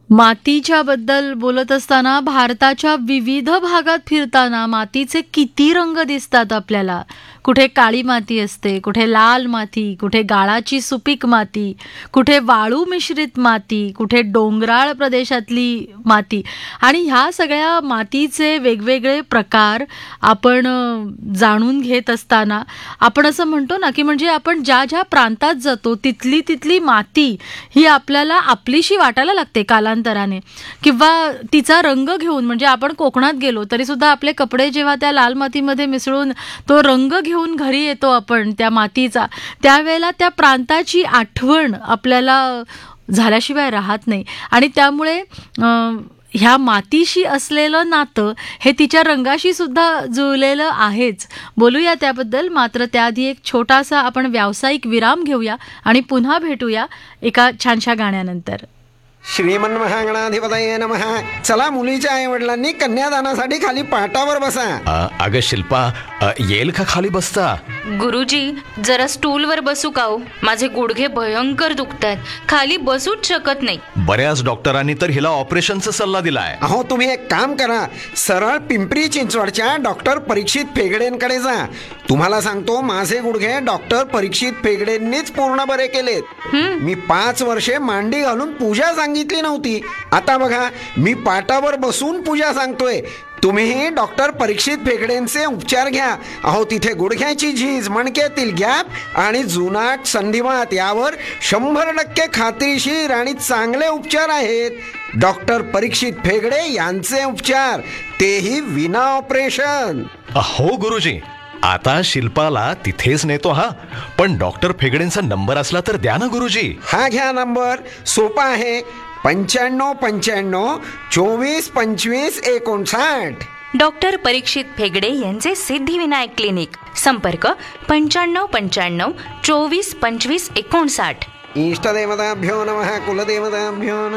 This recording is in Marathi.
मातीच्या बद्दल बोलत असताना भारताच्या विविध भागात फिरताना मातीचे किती रंग दिसतात आपल्याला. कुठे काळी माती असते, कुठे लाल माती, कुठे गाळाची सुपीक माती, कुठे वाळू मिश्रित माती, कुठे डोंगराळ प्रदेशातली माती. आणि ह्या सगळ्या मातीचे वेगवेगळे प्रकार आपण जाणून घेत असताना आपण असं म्हणतो ना की म्हणजे आपण ज्या ज्या प्रांतात जातो तिथली तिथली माती ही आपल्याला आपलीशी वाटायला लागते कालांतराने, किंवा तिचा रंग घेऊन. म्हणजे आपण कोकणात गेलो तरी सुद्धा आपले कपडे जेव्हा त्या लाल मातीमध्ये मिसळून तो रंग घेऊन घरी येतो आपण त्या मातीचा, त्यावेळेला त्या प्रांताची आठवण आपल्याला झाल्याशिवाय राहत नाही. आणि त्यामुळे ह्या मातीशी असलेलं नातं हे तिच्या रंगाशी सुद्धा जुळलेलं आहेच. बोलूया त्याबद्दल, मात्र त्याआधी एक छोटासा आपण व्यावसायिक विराम घेऊया आणि पुन्हा भेटूया एका छानशा गाण्यानंतर. श्रीमन महागणाधिपतये नमः. चला, मुलीच्या आई वडिलांनी कन्यादानासाठी खाली पाटावर बसा. अगं शिल्पा, येईल का खाली बसता? गुरुजी, जरा स्टूलवर बसू का हो? माझे गुडघे भयंकर दुखतात, खाली बसूच शकत नाही. बऱ्याच डॉक्टरांनी तर हिला ऑपरेशनचा सल्ला दिलाय. अहो, तुम्ही एक काम करा, सरळ पिंपरी चिंचवडच्या डॉक्टर परीक्षित फेगडेंकडे जा. तुम्हाला सांगतो, माझे गुडघे डॉक्टर परीक्षित फेगडेंनीच पूर्ण बरे केलेत. मी 5 वर्षे मांडी घालून पूजा सांगितली नव्हती. आता बघा, मी पाटावर बसून पूजा सांगतोय. तुम्हीही डॉक्टर परीक्षित फेगडेंचे उपचार घ्या. अहो, तिथे गुडघ्याची झीज, मणक्यातील गॅप आणि जुनाट संधिवात यावर 100% खात्रीशीर आणि चांगले उपचार आहेत. डॉक्टर परीक्षित फेगडे यांचे उपचार, तेही विना ऑपरेशन. हो गुरुजी, आता शिल्पाला तिथेच नेतो. हा, पण डॉक्टर फेगडेंचा नंबर असला तर द्या ना गुरुजी. हा घ्या नंबर, सोपा आहे. 9595 24 25 59. डॉक्टर परीक्षित फेगडे यांचे सिद्धिविनायक क्लिनिक. संपर्क 9595 24 25 59. इष्टदेवताभ्यो नमः, कुलदेवताभ्यो नमः.